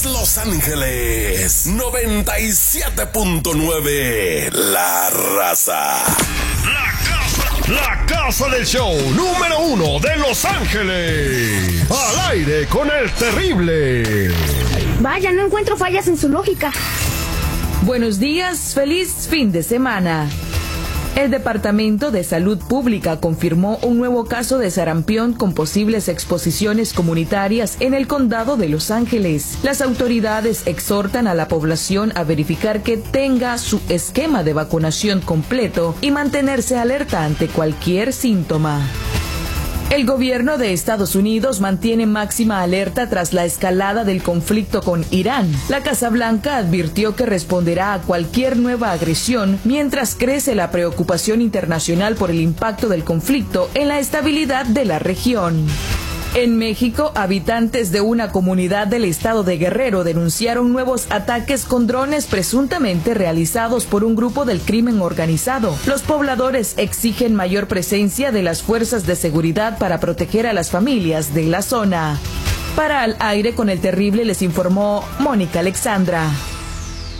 Los Ángeles 97.9. La Raza. La casa del show número 1 de Los Ángeles. Al aire con el terrible. Vaya, no encuentro fallas en su lógica. Buenos días, feliz fin de semana. El Departamento de Salud Pública confirmó un nuevo caso de sarampión con posibles exposiciones comunitarias en el condado de Los Ángeles. Las autoridades exhortan a la población a verificar que tenga su esquema de vacunación completo y mantenerse alerta ante cualquier síntoma. El gobierno de Estados Unidos mantiene máxima alerta tras la escalada del conflicto con Irán. La Casa Blanca advirtió que responderá a cualquier nueva agresión mientras crece la preocupación internacional por el impacto del conflicto en la estabilidad de la región. En México, habitantes de una comunidad del estado de Guerrero denunciaron nuevos ataques con drones presuntamente realizados por un grupo del crimen organizado. Los pobladores exigen mayor presencia de las fuerzas de seguridad para proteger a las familias de la zona. Para Al Aire con el Terrible les informó Mónica Alexandra.